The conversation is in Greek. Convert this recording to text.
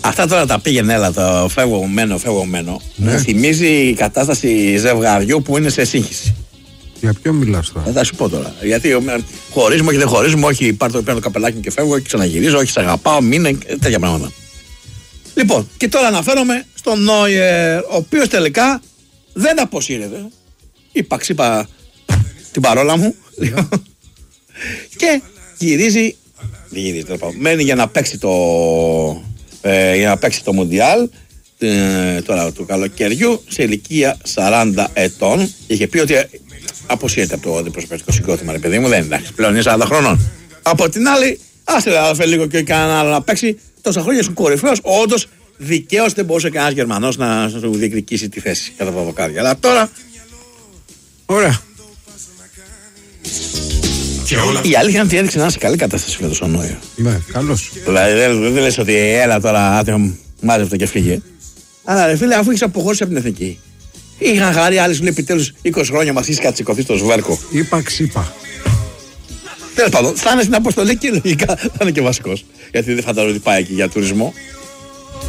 Αυτά τώρα τα πήγαινε, έλα, το φεύγωμένο. Μου θυμίζει η κατάσταση ζευγαριού που είναι σε σύγχυση. Για ποιο μιλάς τώρα? Θα σου πω τώρα. Γιατί χωρίζουμε, όχι δεν χωρίζουμε, όχι πάρω το καπελάκι μου και φεύγω, όχι ξαναγυρίζω, όχι σε αγαπάω, μείνε, τέτοια πράγματα. Λοιπόν, και τώρα αναφέρομαι στον Νόιερ, ο οποίος τελικά δεν αποσύρεται. Είπα την παρόλα μου. Και γυρίζει. Μένει για να παίξει το Μουντιάλ τώρα του καλοκαιριού σε ηλικία 40 ετών. Είχε πει ότι αποσύρεται από το αντιπροσωπευτικό συγκρότημα, ρε παιδί μου, δεν εντάξει, πλέον είναι 40 χρονών. Από την άλλη, άστε αδερφέ λίγο και κανένα άλλο να παίξει. Τόσα χρόνια σου κορυφαίος, όντως δικαίως δεν μπορούσε κανένας Γερμανός να σου διεκδικήσει τη θέση κατά τα δοκάρια. Αλλά τώρα. Ωραία. Η αλήθεια είναι ότι έδειξε να είναι σε καλή κατάσταση φέτος ο Νόιερ. Ναι, καλώς. Δηλαδή δεν λες ότι έλα τώρα, άτομο, μάζευτε και φύγε. Αλλά ρε φίλε, αφού έχεις αποχωρήσει από την εθνική. Είχαν χαρεί άλλοι σου λέει επιτέλους 20 χρόνια μας είσαι κατσικωθεί στο σβέρκο. Είπα ξύπα. Τέλος πάντων, θα είναι στην αποστολή και λογικά θα είναι και βασικός. Γιατί δεν φαντάζομαι ότι πάει εκεί για τουρισμό.